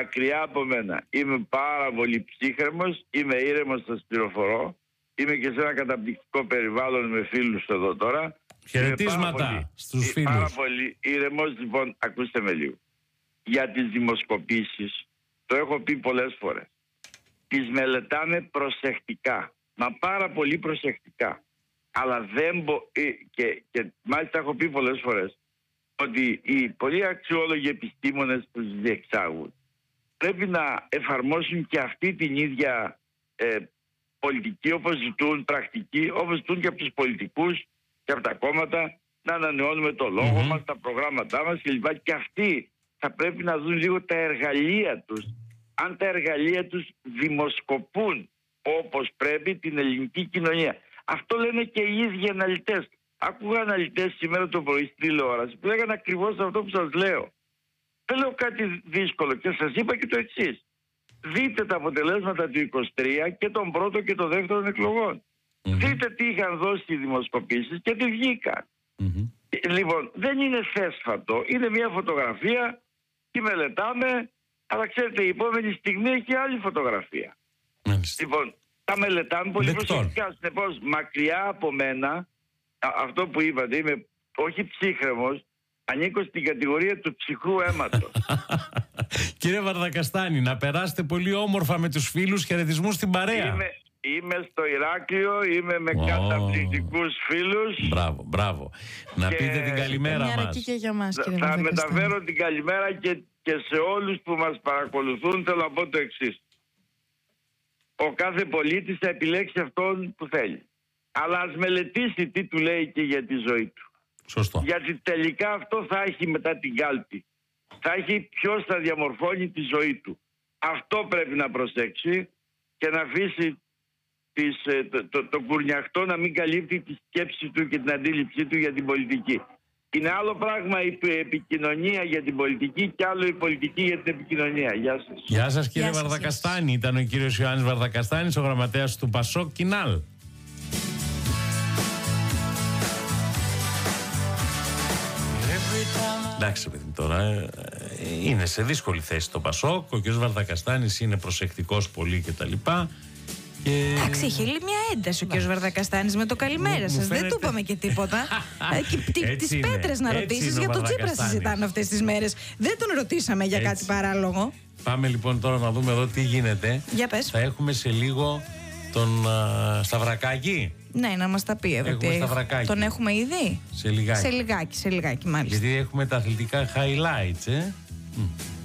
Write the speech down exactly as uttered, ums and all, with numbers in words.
μακριά από μένα. Είμαι πάρα πολύ ψύχρεμος, είμαι ήρεμος, σας πληροφορώ. Είμαι και σε ένα καταπληκτικό περιβάλλον με φίλους εδώ τώρα. Χαιρετίσματα στους φίλους. Πάρα πολύ ήρεμος. Λοιπόν, ακούστε με λίγο. Για τις δημοσκοπήσεις, το έχω πει πολλές φορές, τις μελετάμε προσεκτικά. Μα πάρα πολύ προσεκτικά. Αλλά δεν μπο... και, και μάλιστα έχω πει πολλές φορές ότι οι πολύ αξιόλογοι επιστήμονες που τις διεξάγουν πρέπει να εφαρμόσουν και αυτή την ίδια ε, πολιτική, όπως ζητούν, πρακτική, όπως ζητούν και από τους πολιτικούς και από τα κόμματα, να ανανεώνουμε το λόγο mm-hmm. μας, τα προγράμματά μας κλπ. Και αυτοί θα πρέπει να δουν λίγο τα εργαλεία τους. Αν τα εργαλεία τους δημοσκοπούν όπως πρέπει την ελληνική κοινωνία. Αυτό λένε και οι ίδιοι αναλυτές. Άκουγα αναλυτές σήμερα το πρωί στην τηλεόραση που λέγανε ακριβώς αυτό που σας λέω. Δεν λέω κάτι δύσκολο και σας είπα και το εξής. Δείτε τα αποτελέσματα του είκοσι τρία και των πρώτων και των δεύτερων εκλογών. Mm-hmm. Δείτε τι είχαν δώσει οι δημοσκοπήσεις και τι βγήκαν. Mm-hmm. Λοιπόν, δεν είναι θέσφατο. Είναι μια φωτογραφία, τη μελετάμε, αλλά ξέρετε η επόμενη στιγμή έχει άλλη φωτογραφία. Mm-hmm. Λοιπόν, τα μελετάμε πολύ προσεκτικά. Συνεπώς, μακριά από μένα, αυτό που είπατε, είμαι όχι ψύχρεμος, ανήκω στην κατηγορία του ψυχρού αίματος. Κύριε Βαρδακαστάνη, να περάσετε πολύ όμορφα με τους φίλους, χαιρετισμούς στην παρέα. Είμαι, είμαι στο Ηράκλειο, είμαι με oh. καταπληκτικούς φίλους. Μπράβο, μπράβο. Να πείτε την καλημέρα μας. Και για μας, κύριε Θα μεταφέρω την καλημέρα και, και σε όλους που μας παρακολουθούν. Θέλω να πω το εξής. Ο κάθε πολίτης θα επιλέξει αυτόν που θέλει. Αλλά ας μελετήσει τι του λέει και για τη ζωή του. Σωστό. Γιατί τελικά αυτό θα έχει μετά την κάλπη. Θα έχει ποιος θα διαμορφώνει τη ζωή του. Αυτό πρέπει να προσέξει και να αφήσει τις, το, το, το κουρνιαχτό να μην καλύπτει τη σκέψη του και την αντίληψή του για την πολιτική. Είναι άλλο πράγμα η επικοινωνία για την πολιτική και άλλο η πολιτική για την επικοινωνία. Γεια σας. Γεια σας κύριε Γεια Βαρδακαστάνη. Ήταν ο κύριος Ιωάννης Βαρδακαστάνης, ο γραμματέας του Πασόκ Κινάλ. Εντάξει παιδί τώρα, είναι σε δύσκολη θέση το Πασόκ. Ο κ. Βαρδακαστάνης είναι προσεκτικός πολύ κτλ. Και... Εντάξει, είχε μια ένταση ο κ. Βαρδακαστάνης με το καλημέρα σας. Δεν του είπαμε και τίποτα. Τις πέτρες να ρωτήσεις, για τον Τσίπρα συζητάνε αυτές τις μέρες. Δεν τον ρωτήσαμε για έτσι. Κάτι παράλογο. Πάμε λοιπόν τώρα να δούμε εδώ τι γίνεται. Για πες. Θα έχουμε σε λίγο τον uh, Σταυρακάκη. Ναι, να μας τα πει εδώ. Έχουμε τον έχουμε ήδη. Σε λιγάκι. Σε λιγάκι, σε λιγάκι μάλιστα. Γιατί έχουμε τα αθλητικά highlights, ε. Mm.